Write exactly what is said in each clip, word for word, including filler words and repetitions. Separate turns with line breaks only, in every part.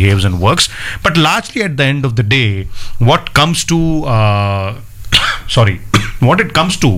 behaves and works. But largely at the end of the day, what comes to uh, sorry, what it comes to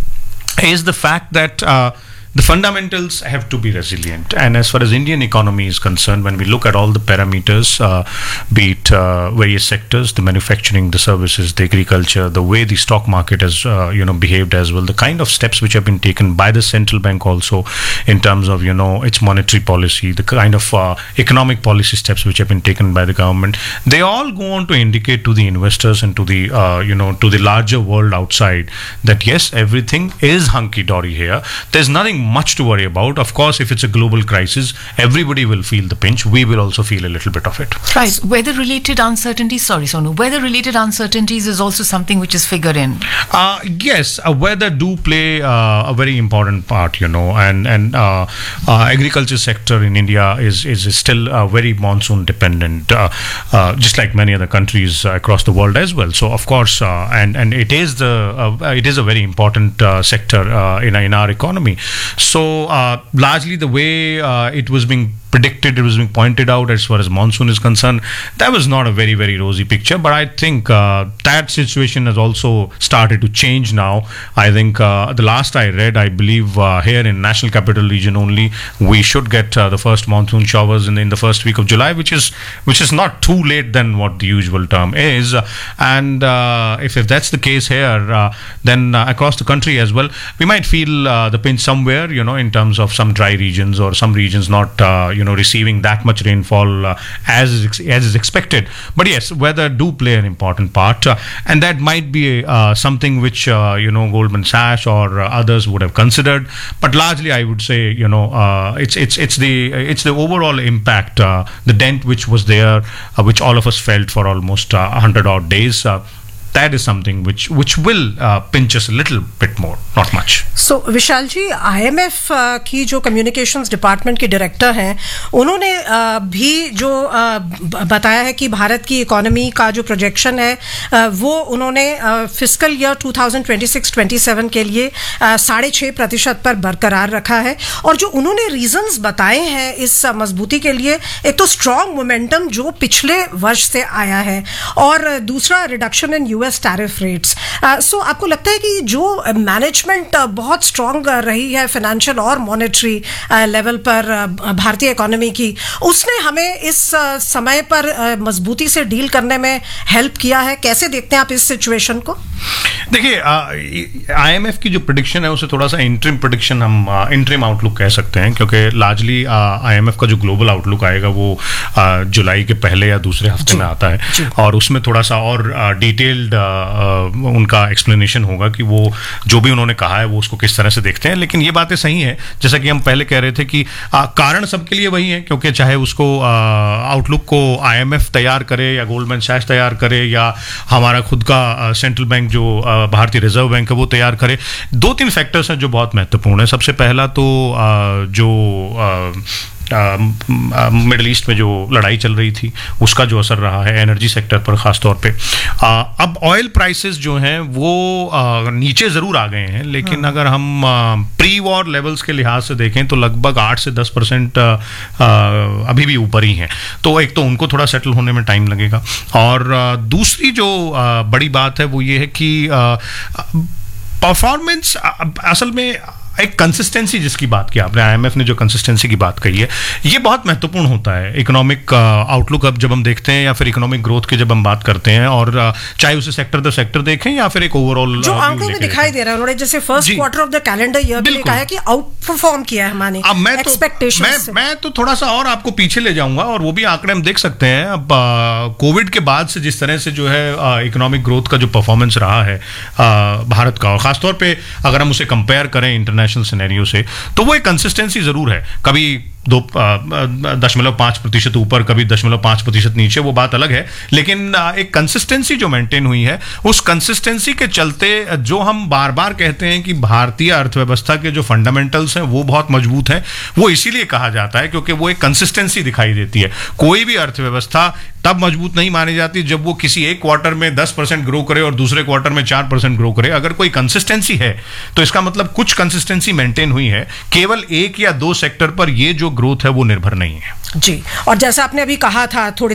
is the fact that uh, the fundamentals have to be resilient. And as far as Indian economy is concerned, when we look at all the parameters, uh, be it uh, various sectors, the manufacturing, the services, the agriculture, the way the stock market has uh, you know behaved as well, the kind of steps which have been taken by the central bank also in terms of you know its monetary policy, the kind of uh, economic policy steps which have been taken by the government, they all go on to indicate to the investors and to the uh, you know to the larger world outside that yes, everything is hunky-dory here. There's nothing much to worry about. Of course, if it's a global crisis, everybody will feel the pinch. We will also feel a little bit of it.
Right. Weather-related uncertainties, sorry Sonu, weather-related uncertainties is also something which is figured in.
Uh, yes, uh, weather do play uh, a very important part, you know, and and uh, uh, agriculture sector in India is is still uh, very monsoon dependent, uh, uh, just like many other countries uh, across the world as well. So of course, uh, and and it is the uh, it is a very important uh, sector uh, in in our economy. So uh, largely the way uh, it was being predicted, it was being pointed out as far as monsoon is concerned, that was not a very very rosy picture. But I think uh, that situation has also started to change now. I think uh, the last I read, I believe uh, here in National Capital Region only, we should get uh, the first monsoon showers in the, in the first week of July, which is which is not too late than what the usual term is. And uh, if, if that's the case here, uh, then uh, across the country as well, we might feel uh, the pinch somewhere, you know, in terms of some dry regions or some regions not, uh, you know, receiving that much rainfall uh, as is, as is expected. But yes, weather do play an important part, uh, and that might be uh, something which uh, you know Goldman Sachs or uh, others would have considered. But largely, I would say, you know, uh, it's it's it's the it's the overall impact, uh, the dent which was there, uh, which all of us felt for almost uh, a hundred odd days. Uh, that is something which which will uh, pinch us a little bit more, not much.
So Vishal ji, I am F uh, की जो communications department के director हैं, उन्होंने uh, भी जो uh, बताया है कि भारत की इकोनॉमी का जो प्रोजेक्शन है uh, वो उन्होंने fiscal year twenty twenty six twenty seven के लिए साढ़े छः प्रतिशत पर बरकरार रखा है. और जो उन्होंने रीजंस बताए हैं इस uh, मजबूती के लिए, एक तो स्ट्रॉन्ग मोमेंटम जो पिछले वर्ष से आया है, और दूसरा reduction in US tariff rates. सो आपको लगता है कि जो मैनेजमेंट uh, बहुत स्ट्रॉन्ग रही है फाइनेंशियल और मॉनेटरी लेवल पर भारतीय इकोनॉमी की, उसने हमें इस समय पर मजबूती से डील करने में हेल्प किया है? कैसे देखते हैं आप इस सिचुएशन को?
देखिए, आईएमएफ की जो प्रेडिक्शन है उसे थोड़ा सा इंटरिम प्रेडिक्शन, हम इंटरिम आउटलुक कह सकते हैं, क्योंकि लार्जली आईएमएफ का जो ग्लोबल आउटलुक आएगा वो जुलाई के पहले या दूसरे हफ्ते में आता है, और उसमें थोड़ा सा और डिटेल्ड उनका एक्सप्लेनेशन होगा कि वो जो भी उन्होंने कहा है वो उसको किस तरह से देखते हैं. लेकिन ये बातें सही हैं, जैसा कि हम पहले कह रहे थे कि आ, कारण सबके लिए वही है, क्योंकि चाहे उसको आउटलुक को आईएमएफ तैयार करे या गोल्डमैन सैक्स तैयार करे या हमारा खुद का सेंट्रल बैंक जो भारतीय रिजर्व बैंक है वो तैयार करे, दो तीन फैक्टर्स हैं जो बहुत महत्वपूर्ण है. सबसे पहला तो आ, जो आ, मिडल ईस्ट में जो लड़ाई चल रही थी उसका जो असर रहा है एनर्जी सेक्टर पर ख़ास तौर पे. आ, अब ऑयल प्राइसेस जो हैं वो आ, नीचे ज़रूर आ गए हैं, लेकिन हाँ. अगर हम प्री वॉर लेवल्स के लिहाज से देखें तो लगभग आठ से दस परसेंट अभी भी ऊपर ही हैं. तो एक तो उनको थोड़ा सेटल होने में टाइम लगेगा, और आ, दूसरी जो आ, बड़ी बात है वो ये है कि परफॉर्मेंस असल में एक कंसिस्टेंसी जिसकी बात की आपने, आईएमएफ ने जो कंसिस्टेंसी की बात कही है, ये बहुत महत्वपूर्ण होता है. इकोनॉमिक आउटलुक अब जब हम देखते हैं या फिर इकोनॉमिक ग्रोथ की जब हम बात करते हैं, और चाहे उसे सेक्टर दर सेक्टर देखें या फिर एक ओवरऑल
जो आंकड़ों में दिखाई दे रहा है, उन्होंने जैसे first quarter of the calendar year में कहा है कि आउट परफॉर्म किया है हमारे एक्सपेक्टेशंस.
मैं तो थोड़ा सा और आपको पीछे ले जाऊंगा, और वो भी आंकड़े हम देख सकते हैं. अब कोविड के बाद से जिस तरह से जो है इकोनॉमिक ग्रोथ का जो परफॉर्मेंस रहा है भारत का, और खासतौर पर अगर हम उसे कंपेयर करें इंटरनेशनल सिनेरियो से, तो वो एक कंसिस्टेंसी जरूर है. कभी दो दशमलव पांच प्रतिशत ऊपर, कभी दशमलव पांच प्रतिशत नीचे, वो बात अलग है. लेकिन एक कंसिस्टेंसी जो मेंटेन हुई है, उस कंसिस्टेंसी के चलते जो हम बार बार कहते हैं कि भारतीय अर्थव्यवस्था के जो फंडामेंटल्स हैं वो बहुत मजबूत हैं, वो इसीलिए कहा जाता है क्योंकि वो एक कंसिस्टेंसी दिखाई देती है. कोई भी अर्थव्यवस्था तब मजबूत नहीं मानी जाती जब वो किसी एक क्वार्टर में दस परसेंट ग्रो करे और दूसरे क्वार्टर में चार परसेंट ग्रो करे. अगर कोई कंसिस्टेंसी है तो इसका मतलब कुछ कंसिस्टेंसी मेंटेन हुई है, केवल एक या दो सेक्टर पर ये जो ग्रोथ है वो निर्भर नहीं है.
जी, और जैसा आपने अभी कहा था थोड़ी